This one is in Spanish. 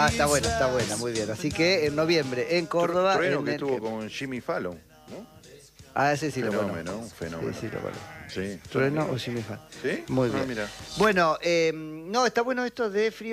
Ah, está buena, muy bien. Así que en noviembre, en Córdoba... Trueno que estuvo con Jimmy Fallon, ¿no? Ah, ese sí lo conozco. Un fenómeno. Sí, sí lo conozco. Sí. ¿Trueno o Jimmy Fallon? ¿Sí? Muy Ah, bien. mira. Bueno, no, está bueno esto de frío.